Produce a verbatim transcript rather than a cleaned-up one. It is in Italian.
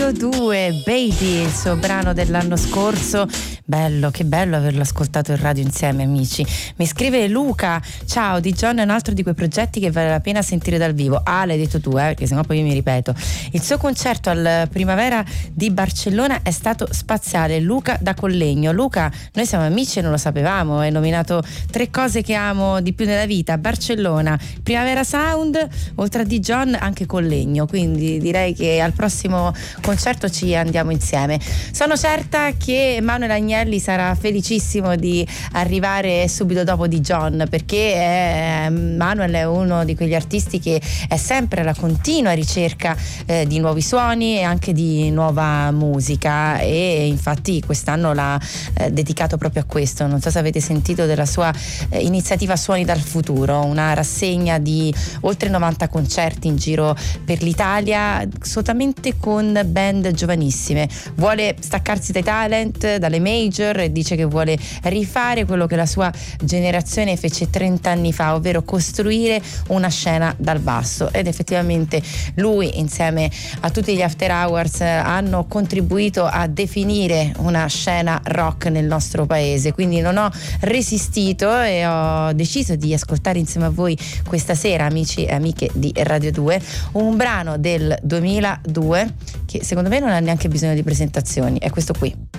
Radio due, Baby, il suo brano dell'anno scorso. Bello, che bello averlo ascoltato in radio insieme, amici. Mi scrive Luca: ciao, Di John è un altro di quei progetti che vale la pena sentire dal vivo. Ah, l'hai detto tu, eh, perché sennò poi io mi ripeto. Il suo concerto al Primavera di Barcellona è stato spaziale. Luca da Collegno. Luca, noi siamo amici e non lo sapevamo. Hai nominato tre cose che amo di più nella vita: Barcellona, Primavera Sound, oltre a Di John anche Collegno. Quindi direi che al prossimo concerto ci andiamo insieme. Sono certa che Manuel Agnelli sarà felicissimo di arrivare subito dopo Di John, perché è, Manuel è uno di quegli artisti che è sempre alla continua ricerca eh, di nuovi suoni e anche di nuova musica, e infatti quest'anno l'ha eh, dedicato proprio a questo. Non so se avete sentito della sua eh, iniziativa Suoni dal Futuro, una rassegna di oltre novanta concerti in giro per l'Italia, solamente con band giovanissime. Vuole staccarsi dai talent, dalle major, e dice che vuole rifare quello che la sua generazione fece trenta anni fa, ovvero costruire una scena dal basso, ed effettivamente lui insieme a tutti gli After Hours hanno contribuito a definire una scena rock nel nostro paese. Quindi non ho resistito e ho deciso di ascoltare insieme a voi questa sera, amici e amiche di Radio due, un brano del duemiladue che secondo me non ha neanche bisogno di presentazioni, è questo qui.